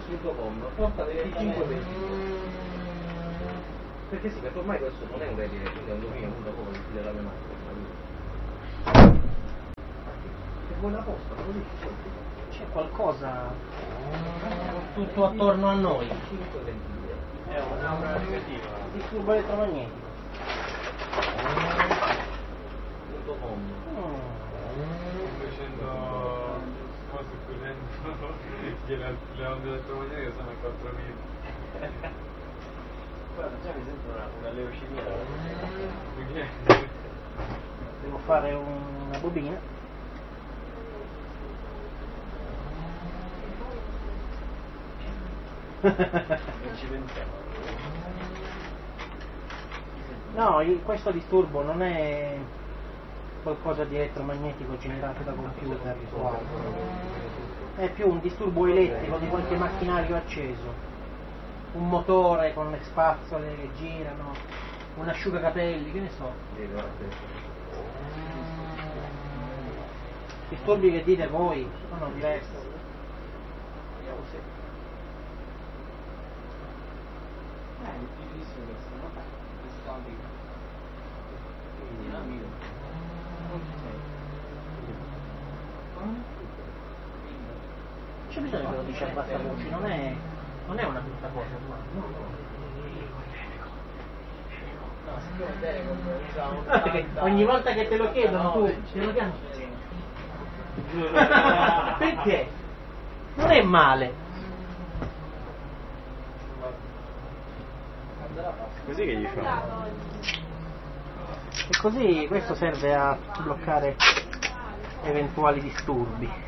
Test.com porta 25 perché sì, perché ormai questo non è un reddito, quindi è un dominio proprio della mia macchina. E vuoi la posta, così c'è qualcosa tutto attorno a noi. 5 ventile. È un'aura negativa. Disturbo elettromagnetico. .com. Facendo cose qui dentro che le onde elettromagnetiche sono a 4000. Guarda, già mi sento una leucemia. Devo fare una bobina. Non ci pensiamo. No, questo disturbo non è qualcosa di elettromagnetico generato da computer o altro. È più un disturbo elettrico di qualche macchinario acceso. Un motore con le spazzole che girano, un asciugacapelli, che ne so. Disturbi che dite voi sono diversi. È difficilissimo questo, no? Questo amico. Quindi amico. Non ci sei. C'è bisogno che lo dice a bassa voce, non è una brutta cosa, no. No, siccome Telecom usa un Perché ogni volta che te lo chiedono tu te lo chiami. Perché? Non è male. Così che gli fa? E così questo serve a bloccare eventuali disturbi.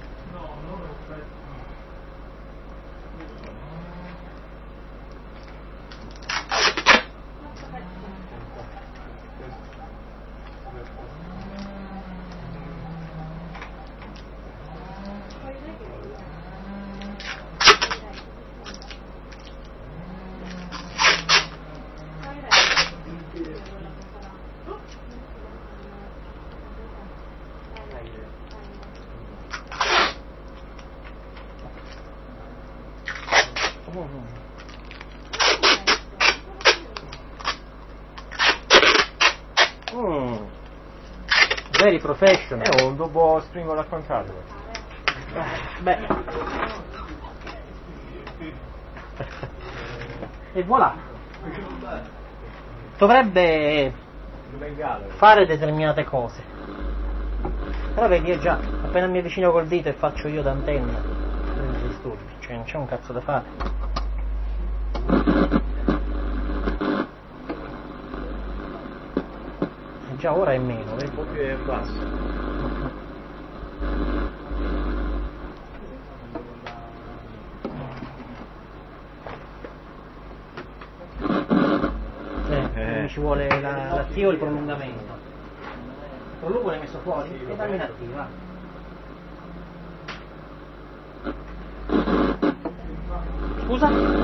Very professional. È un dopo springo raccontato. Beh. E voilà. Dovrebbe fare determinate cose. Però vedi, io già, appena mi avvicino col dito e faccio io d'antenna, non mi disturbi, cioè non c'è un cazzo da fare. Già ora è meno, vedi? Un po' più in basso. Quindi ci vuole l'attivo e il prolungamento. Il prolungo l'hai messo fuori? E dammi l'attiva. Scusa?